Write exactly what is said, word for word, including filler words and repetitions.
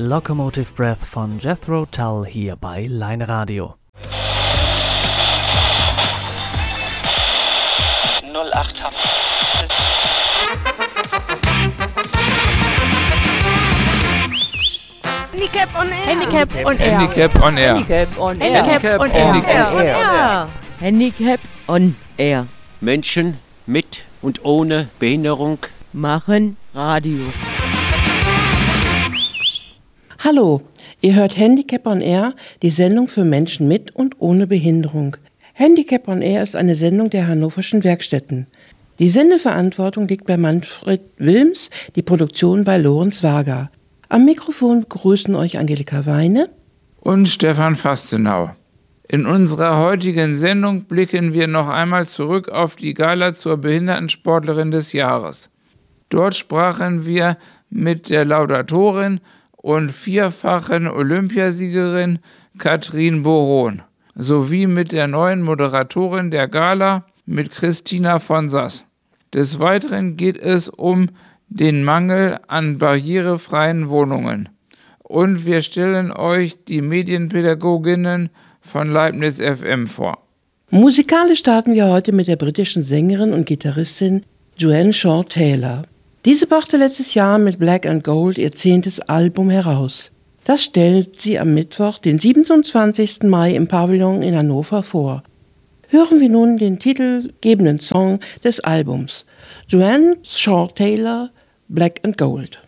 Locomotive Breath von Jethro Tull hier bei Line Radio. null acht Handicap on Air. Handicap on Air. Handicap on Air. Handicap on Air. Handicap on Air. Handicap on Air. Menschen mit und ohne Behinderung machen Radio. Hallo, ihr hört Handicap on Air, die Sendung für Menschen mit und ohne Behinderung. Handicap on Air ist eine Sendung der Hannoverschen Werkstätten. Die Sendeverantwortung liegt bei Manfred Wilms, die Produktion bei Lorenz Wager. Am Mikrofon begrüßen euch Angelika Weine und Stefan Fastenau. In unserer heutigen Sendung blicken wir noch einmal zurück auf die Gala zur Behindertensportlerin des Jahres. Dort sprachen wir mit der Laudatorin und vierfachen Olympiasiegerin Katrin Boron sowie mit der neuen Moderatorin der Gala, mit Christina von Sass. Des Weiteren geht es um den Mangel an barrierefreien Wohnungen. Und wir stellen euch die Medienpädagoginnen von Leibniz F M vor. Musikalisch starten wir heute mit der britischen Sängerin und Gitarristin Joanne Shaw Taylor. Diese brachte letztes Jahr mit Black and Gold ihr zehntes Album heraus. Das stellt sie am Mittwoch, den siebenundzwanzigsten Mai im Pavillon in Hannover vor. Hören wir nun den titelgebenden Song des Albums. Joanne Shaw Taylor, Black and Gold.